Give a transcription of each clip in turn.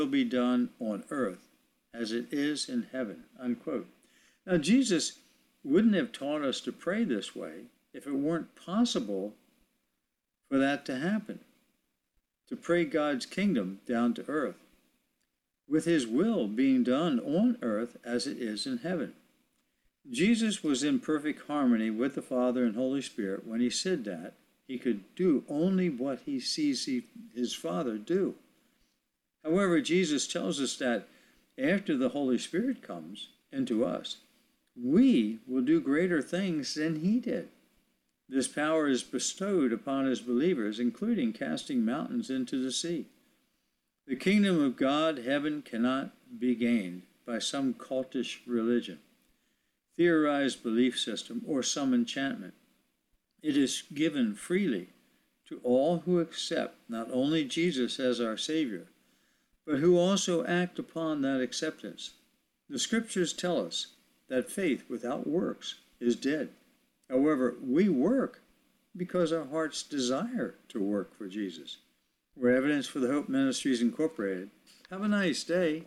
will be done on earth as it is in heaven, unquote. Now, Jesus wouldn't have taught us to pray this way if it weren't possible for that to happen, to pray God's kingdom down to earth, with his will being done on earth as it is in heaven. Jesus was in perfect harmony with the Father and Holy Spirit when he said that he could do only what he sees his Father do. However, Jesus tells us that after the Holy Spirit comes into us, we will do greater things than he did. This power is bestowed upon his believers, including casting mountains into the sea. The kingdom of God, heaven, cannot be gained by some cultish religion, theorized belief system, or some enchantment. It is given freely to all who accept not only Jesus as our Savior, but who also act upon that acceptance. The scriptures tell us that faith without works is dead. However, we work because our hearts desire to work for Jesus. We're Evidence for the Hope Ministries Incorporated. Have a nice day.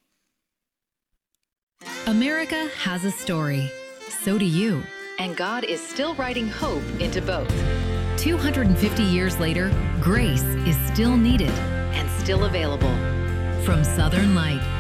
America has a story. So do you. And God is still writing hope into both. 250 years later, grace is still needed and still available. From Southern Light,